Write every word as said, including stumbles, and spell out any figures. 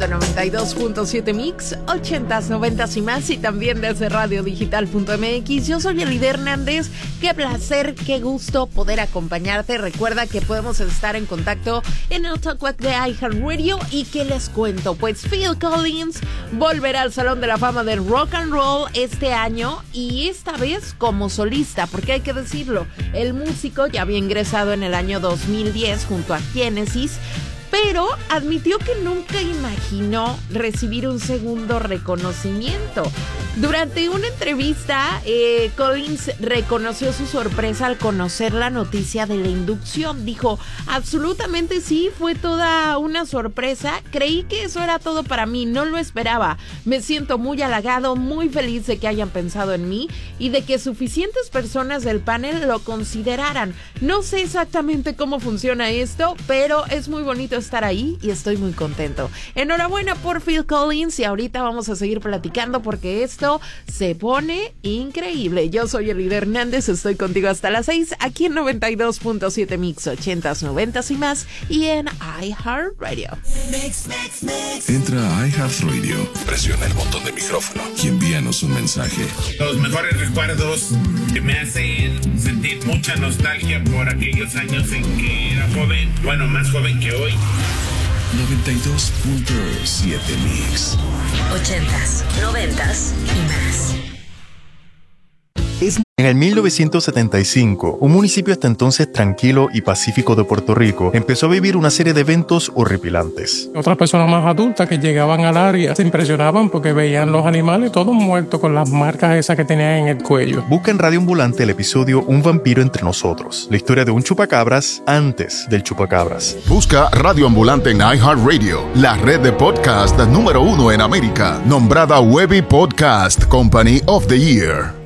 de noventa y dos punto siete Mix, ochentas, noventas y más, y también desde radio digital punto m x. Yo soy Elide Hernández. Qué placer, qué gusto poder acompañarte. Recuerda que podemos estar en contacto en el TalkBack de iHeartRadio. ¿Y qué les cuento? Pues Phil Collins volverá al Salón de la Fama del Rock and Roll este año, y esta vez como solista, porque hay que decirlo, el músico ya había ingresado en el año dos mil diez junto a Genesis, pero admitió que nunca imaginó recibir un segundo reconocimiento. Durante una entrevista, eh, Collins reconoció su sorpresa al conocer la noticia de la inducción. Dijo, absolutamente sí, fue toda una sorpresa. Creí que eso era todo para mí, no lo esperaba. Me siento muy halagado, muy feliz de que hayan pensado en mí y de que suficientes personas del panel lo consideraran. No sé exactamente cómo funciona esto, pero es muy bonito estar ahí y estoy muy contento. Enhorabuena por Phil Collins, y ahorita vamos a seguir platicando porque esto se pone increíble. Yo soy Elide Hernández, estoy contigo hasta las seis aquí en noventa y dos punto siete Mix, ochentas, noventas y más, y en iHeartRadio. Entra a iHeartRadio, presiona el botón de micrófono y envíanos un mensaje. Los mejores recuerdos que me hacen sentir mucha nostalgia por aquellos años en que era joven, bueno, más joven que hoy. noventa y dos punto siete Mix. Ochentas, noventas y más. En el mil novecientos setenta y cinco, un municipio hasta entonces tranquilo y pacífico de Puerto Rico empezó a vivir una serie de eventos horripilantes. Otras personas más adultas que llegaban al área se impresionaban porque veían los animales todos muertos con las marcas esas que tenían en el cuello. Busca en Radio Ambulante el episodio Un vampiro entre nosotros, la historia de un chupacabras antes del chupacabras. Busca Radio Ambulante en iHeartRadio, la red de podcast número uno en América, nombrada Webby Podcast Company of the Year.